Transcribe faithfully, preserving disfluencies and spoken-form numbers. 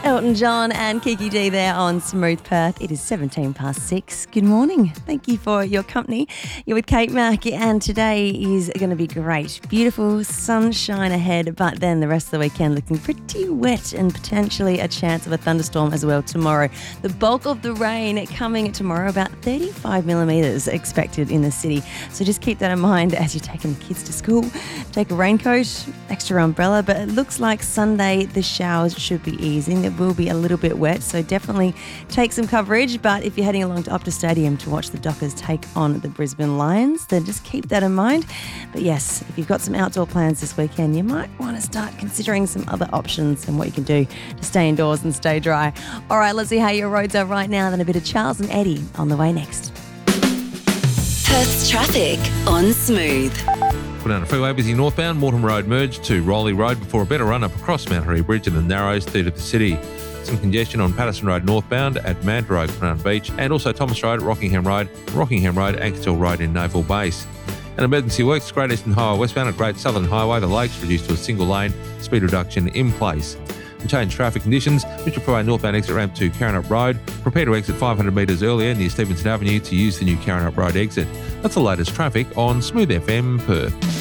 Elton John and Kiki D there on Smooth Perth. It is seventeen past six. Good morning. Thank you for your company. You're with Kate Mack, and today is going to be great. Beautiful sunshine ahead, but then the rest of the weekend looking pretty wet and potentially a chance of a thunderstorm as well tomorrow. The bulk of the rain coming tomorrow, about thirty-five millimetres expected in the city. So just keep that in mind as you're taking the kids to school. Take a raincoat, extra umbrella, but it looks like Sunday the showers should be easing. It will be a little bit wet, so definitely take some coverage. But if you're heading along to Optus Stadium to watch the Dockers take on the Brisbane Lions, then just keep that in mind. But yes, if you've got some outdoor plans this weekend, you might want to start considering some other options and what you can do to stay indoors and stay dry. All right, let's see how your roads are right now. Then a bit of Charles and Eddie on the way next. Perth's traffic on Smooth. Put down a freeway busy northbound, Mortimer Road merged to Rowley Road before a better run up across Mount Harry Bridge and the Narrows through to the city. Some congestion on Patterson Road northbound at Manta Road, Crown Beach, and also Thomas Road, Rockingham Road, Rockingham Road, Ankersall Road in Naval Base. An emergency works, Great Eastern Highway westbound at Great Southern Highway, the Lakes reduced to a single lane, speed reduction in place. And change traffic conditions, Mitchell Freeway northbound exit ramp to Karrinyup Road. Prepare to exit five hundred metres earlier near Stevenson Avenue to use the new Karrinyup Road exit. That's the latest traffic on Smooth F M Perth.